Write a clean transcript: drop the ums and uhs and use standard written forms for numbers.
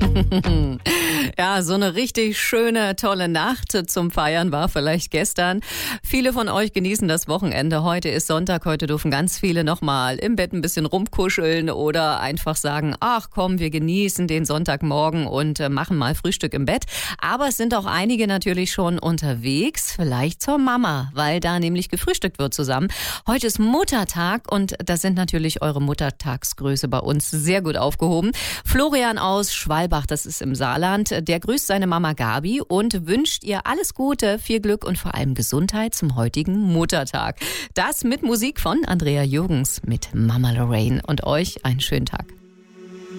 Ja, so eine richtig schöne, tolle Nacht zum Feiern war vielleicht gestern. Viele von euch genießen das Wochenende. Heute ist Sonntag, heute dürfen ganz viele nochmal im Bett ein bisschen rumkuscheln oder einfach sagen, ach komm, wir genießen den Sonntagmorgen und machen mal Frühstück im Bett. Aber es sind auch einige natürlich schon unterwegs, vielleicht zur Mama, weil da nämlich gefrühstückt wird zusammen. Heute ist Muttertag und da sind natürlich eure Muttertagsgrüße bei uns sehr gut aufgehoben. Florian aus Schwalbach, das ist im Saarland, der grüßt seine Mama Gabi und wünscht ihr alles Gute, viel Glück und vor allem Gesundheit zum heutigen Muttertag. Das mit Musik von Andrea Jürgens mit Mama Lorraine und euch einen schönen Tag.